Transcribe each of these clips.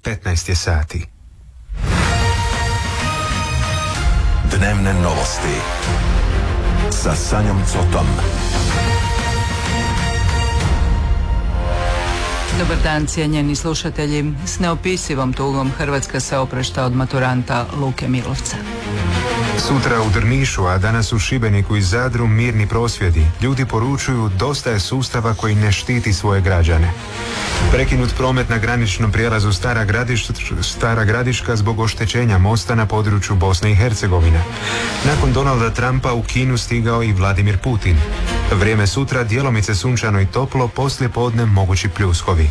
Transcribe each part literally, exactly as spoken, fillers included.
petnaest je sati. Dnevne novosti sa Sanjom Cotom. Dobar dan, cijenjeni slušatelji. S neopisivom tugom Hrvatska se oprašta od maturanta Luke Milovca. Sutra u Drnišu, a danas u Šibeniku i Zadru mirni prosvjedi. Ljudi poručuju dosta je sustava koji ne štiti svoje građane. Prekinut promet na graničnom prijelazu Stara, Gradiš, Stara Gradiška zbog oštećenja mosta na području Bosne i Hercegovine. Nakon Donalda Trumpa u Kinu stigao i Vladimir Putin. Vrijeme sutra djelomice sunčano i toplo, poslije podne mogući pljuskovi.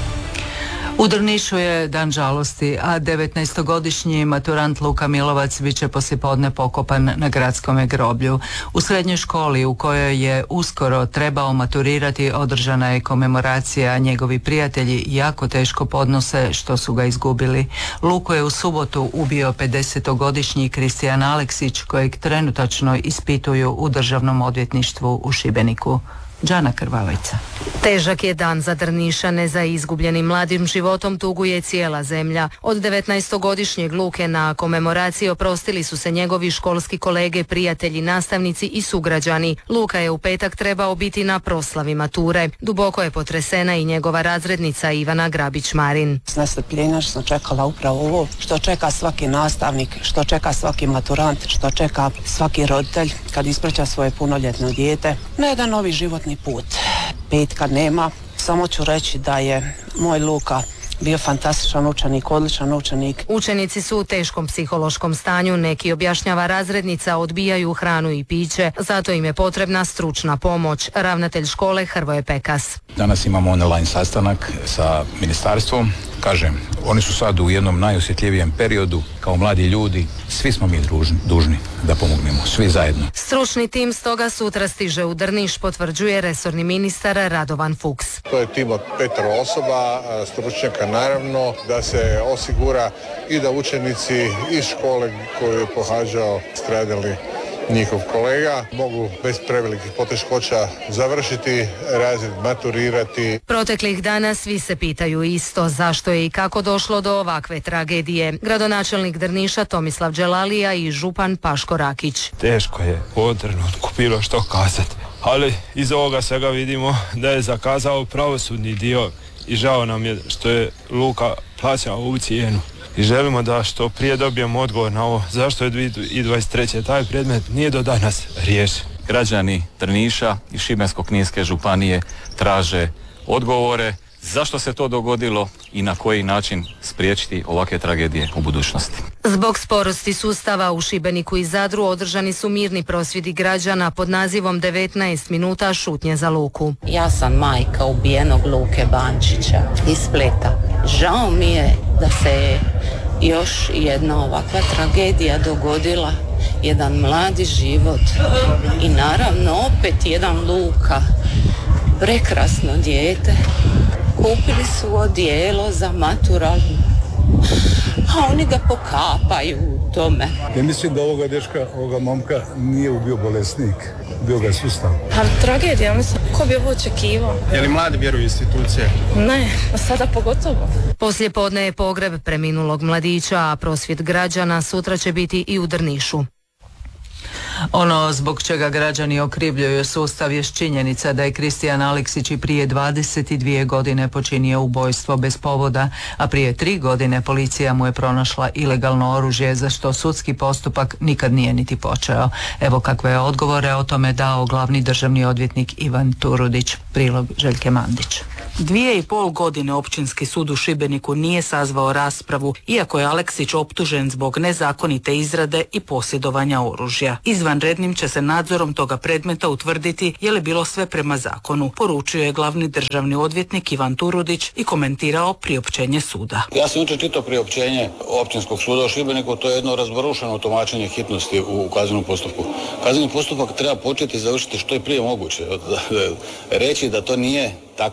U Drnišu je dan žalosti, a devetnaestogodišnji maturant Luka Milovac bit će poslijepodne pokopan na gradskome groblju. U srednjoj školi u kojoj je uskoro trebao maturirati održana je komemoracija, a njegovi prijatelji jako teško podnose što su ga izgubili. Luku je u subotu ubio pedesetogodišnji Kristijan Aleksić, kojeg trenutačno ispituju u Državnom odvjetništvu u Šibeniku. Đana Krvavajca. Težak je dan za Drnišane, za izgubljenim mladim životom tuguje cijela zemlja. Od devetnaestogodišnjeg Luke na komemoraciji oprostili su se njegovi školski kolege, prijatelji, nastavnici i sugrađani. Luka je u petak trebao biti na proslavi mature. Duboko je potresena i njegova razrednica Ivana Grabić-Marin. S nestrpljenjem sam čekala upravo ovo što čeka svaki nastavnik, što čeka svaki maturant, što čeka svaki roditelj kad ispraća svoje punoljetno dijete na jedan novi životni put. Petka nema, samo ću reći da je moj Luka bio fantastičan učenik, odličan učenik. Učenici su u teškom psihološkom stanju, neki, objašnjava razrednica, odbijaju hranu i piće, zato im je potrebna stručna pomoć. Ravnatelj škole Hrvoje Pekas. Danas imamo online sastanak sa ministarstvom. Kažem, oni su sad u jednom najosjetljivijem periodu, kao mladi ljudi, svi smo mi družni, dužni da pomognemo, svi zajedno. Stručni tim stoga sutra stiže u Drniš, potvrđuje resorni ministar Radovan Fuchs. To je tim od petero osoba, stručnjaka naravno, da se osigura i da učenici iz škole koju je pohađao stradali njihov kolega mogu bez prevelikih poteškoća završiti razred, maturirati. Proteklih dana svi se pitaju isto, zašto je i kako došlo do ovakve tragedije. Gradonačelnik Drniša Tomislav Đelalija i župan Paško Rakić. Teško je u ovom trenutku bilo što kazati, ali iz ovoga svega vidimo da je zakazao pravosudni dio i žao nam je što je Luka plaćao ovu cijenu. I želimo da što prije dobijemo odgovor na ovo zašto je dvije tisuće dvadeset treće taj predmet nije do danas riješen. Građani Drniša i Šibensko-kninske županije traže odgovore zašto se to dogodilo i na koji način spriječiti ovakve tragedije u budućnosti. Zbog sporosti sustava u Šibeniku i Zadru održani su mirni prosvjedi građana pod nazivom devetnaest minuta šutnje za Luku. Ja sam majka ubijenog Luke Bančića iz Spleta. Žao mi je da se još jedna ovakva tragedija dogodila, jedan mladi život i naravno opet jedan Luka, prekrasno dijete. Kupili su odijelo za maturalnu, a oni ga pokapaju u tome. Ja mislim da ovoga dečka, ovoga momka nije ubio bolesnik, bio ga sustav. Ali tragedija, mislim, ko bi ovo očekivao? Je li mladi vjeruju institucije? Ne, sada pogotovo. Poslije podne je pogreb preminulog mladića, a prosvjed građana sutra će biti i u Drnišu. Ono zbog čega građani okrivljuju sustav je činjenica da je Kristijan Aleksić i prije dvadeset dvije godine počinio ubojstvo bez povoda, a prije tri godine policija mu je pronašla ilegalno oružje za što sudski postupak nikad nije niti počeo. Evo kakve je odgovore o tome dao glavni državni odvjetnik Ivan Turudić. Prilog Željke Mandić. Dvije i pol godine Općinski sud u Šibeniku nije sazvao raspravu, iako je Aleksić optužen zbog nezakonite izrade i posjedovanja oružja. Izvanrednim će se nadzorom toga predmeta utvrditi je li bilo sve prema zakonu, poručio je glavni državni odvjetnik Ivan Turudić i komentirao priopćenje suda. Ja sam jučer čitao priopćenje Općinskog suda u Šibeniku, to je jedno razbarušeno tumačenje hitnosti u kaznenom postupku. Kazneni postupak treba početi i završiti što je prije moguće. Reći da to nije takozvani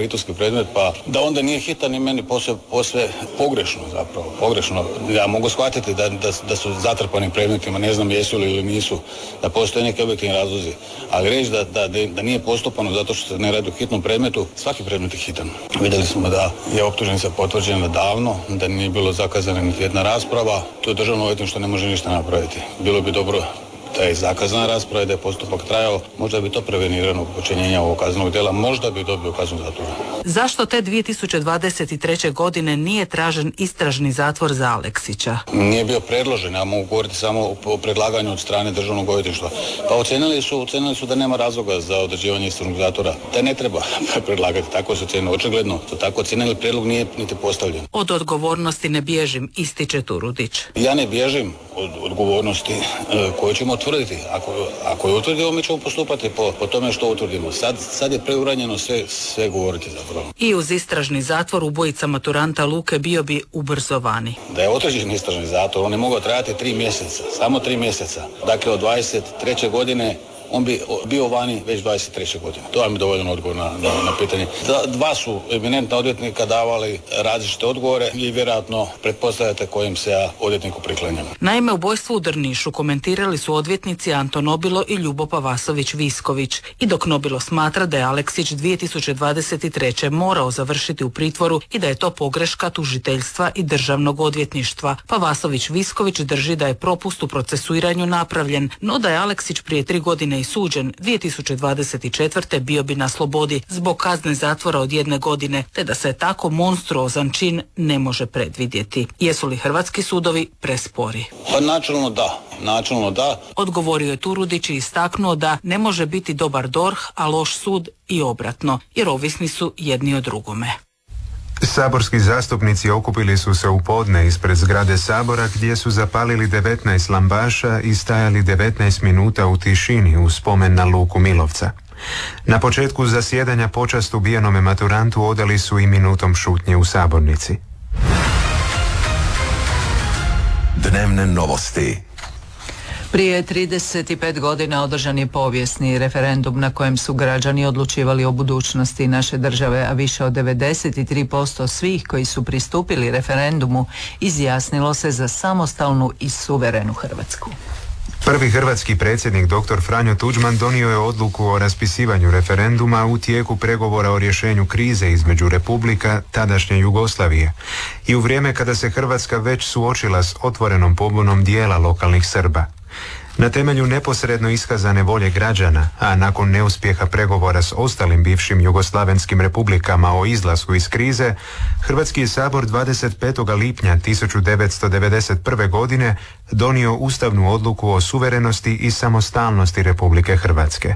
obiteljski predmet, pa da onda nije hitan i meni posve, posve pogrešno zapravo, pogrešno. Ja mogu shvatiti da, da, da su zatrpani predmetima, ne znam jesu li ili nisu, da postoje neki objektivni razlozi, ali reći da, da, da nije postupano zato što se ne radi o hitnom predmetu, svaki predmet je hitan. Vidjeli smo da je optužnica potvrđena davno, da nije bilo zakazana niti jedna rasprava, to je državno odvjetništvo ne može ništa napraviti. Bilo bi dobro da je zakazana rasprava i da je postupak trajao, možda bi to prevenirano počinjenja ovog kaznenog djela, možda bi dobio kaznu zatvora. Zašto te dvije tisuće dvadeset treće. godine nije tražen istražni zatvor za Aleksića? Nije bio predložen, ja mogu govoriti samo o predlaganju od strane državnog odvjetništva. Pa ocenili su, ocenili su da nema razloga za određivanje istražnog zatvora, da ne treba predlagati, tako se ocenilo. Očigledno su tako ocenili, prijedlog nije niti postavljen. Od odgovornosti ne bježim, ističe Turudić. Ja ne bježim od odgovornosti e, koju ćemo utvrditi. Ako, ako je utvrdimo, mi ćemo postupati po, po tome što utvrdimo. Sad, sad je preuranjeno sve, sve govoriti zapravo. I uz istražni zatvor ubojica maturanta Luke bio bi ubrzovani. Da je određen istražni zatvor, on je mogao trajati tri mjeseca, samo tri mjeseca. Dakle, od dvadeset treće. godine on bi bio vani već dvadeset treće. godine. To vam je dovoljno odgovor na, na, na pitanje. Dva su eminentna odvjetnika davali različite odgovore i vjerojatno pretpostavljate kojim se ja odvjetniku priklanjam. Naime, ubojstvo u Drnišu komentirali su odvjetnici Anton Nobilo i Ljubo Pavasović-Visković. I dok Nobilo smatra da je Aleksić dvije tisuće dvadeset treće. morao završiti u pritvoru i da je to pogreška tužiteljstva i državnog odvjetništva, Pavasović-Visković drži da je propust u procesuiranju napravljen, no da je Aleksić prije tri godine i suđen dvije tisuće dvadeset četvrte. bio bi na slobodi zbog kazne zatvora od jedne godine, te da se tako monstruozan čin ne može predvidjeti. Jesu li hrvatski sudovi prespori? Pa načelno da, načelno da. Odgovorio je Turudić i istaknuo da ne može biti dobar D O R H, a loš sud i obratno, jer ovisni su jedni o drugome. Saborski zastupnici okupili su se u podne ispred zgrade Sabora gdje su zapalili devetnaest lambaša i stajali devetnaest minuta u tišini u spomen na Luku Milovca. Na početku zasjedanja počast ubijenome maturantu odali su i minutom šutnje u sabornici. Dnevne novosti. Prije trideset pet godina održan je povijesni referendum na kojem su građani odlučivali o budućnosti naše države, a više od devedeset tri posto svih koji su pristupili referendumu izjasnilo se za samostalnu i suverenu Hrvatsku. Prvi hrvatski predsjednik dr. Franjo Tuđman donio je odluku o raspisivanju referenduma u tijeku pregovora o rješenju krize između republika tadašnje Jugoslavije i u vrijeme kada se Hrvatska već suočila s otvorenom pobunom dijela lokalnih Srba. Na temelju neposredno iskazane volje građana, a nakon neuspjeha pregovora s ostalim bivšim jugoslavenskim republikama o izlasku iz krize, Hrvatski je sabor dvadeset petog lipnja tisuću devetsto devedeset prve. godine donio ustavnu odluku o suverenosti i samostalnosti Republike Hrvatske.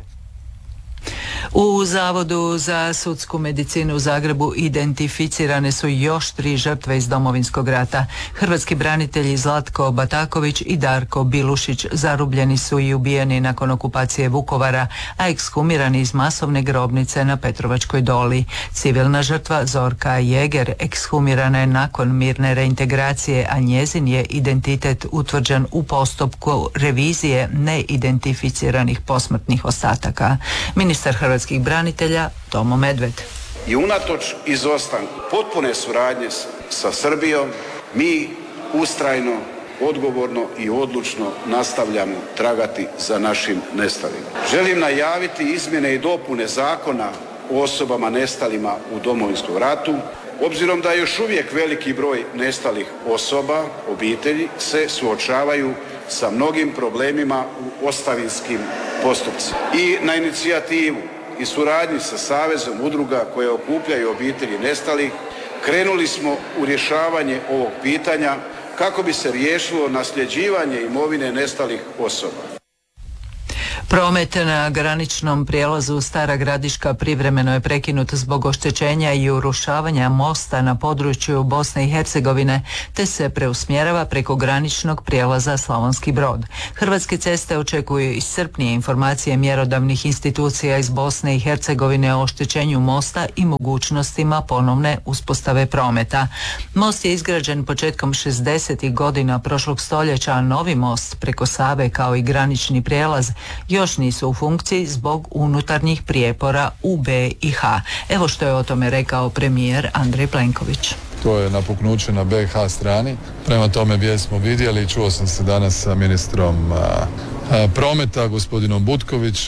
U Zavodu za sudsku medicinu u Zagrebu identificirane su još tri žrtve iz Domovinskog rata. Hrvatski branitelji Zlatko Bataković i Darko Bilušić zarubljeni su i ubijeni nakon okupacije Vukovara, a ekshumirani iz masovne grobnice na Petrovačkoj doli. Civilna žrtva Zorka Jeger ekshumirana je nakon mirne reintegracije, a njezin je identitet utvrđen u postupku revizije neidentificiranih posmrtnih ostataka. Ministar hrvatskih branitelja Tomo Medved. I unatoč izostanku potpune suradnje sa Srbijom, mi ustrajno, odgovorno i odlučno nastavljamo tragati za našim nestalima. Želim najaviti izmjene i dopune Zakona o osobama nestalima u Domovinskom ratu. Obzirom da je još uvijek veliki broj nestalih osoba, obitelji se suočavaju sa mnogim problemima u ostavinskim postupcima. I na inicijativu i suradnji sa Savezom udruga koje okupljaju obitelji nestalih, krenuli smo u rješavanje ovog pitanja kako bi se riješilo nasljeđivanje imovine nestalih osoba. Promet na graničnom prijelazu Stara Gradiška privremeno je prekinut zbog oštećenja i urušavanja mosta na području Bosne i Hercegovine, te se preusmjerava preko graničnog prijelaza Slavonski Brod. Hrvatske ceste očekuju iscrpnije informacije mjerodavnih institucija iz Bosne i Hercegovine o oštećenju mosta i mogućnostima ponovne uspostave prometa. Most je izgrađen početkom šezdesetih godina prošlog stoljeća, a novi most preko Save kao i granični prijelaz još još nisu u funkciji zbog unutarnjih prijepora u B i H. Evo što je o tome rekao premijer Andrej Plenković. To je napuknuće na B i H strani. Prema tome vijest smo vidjeli, čuo sam se danas sa ministrom a, a, prometa, gospodinom Butković,